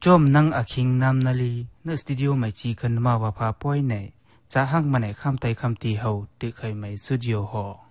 จมนังอคิงนำนาลีเนสตูดิโอไม่จีกันมาว่าพาป้อยไหนจะหักมาไหนคำไตคำตีเฮาเด็กเคยไม่สุดโยหอ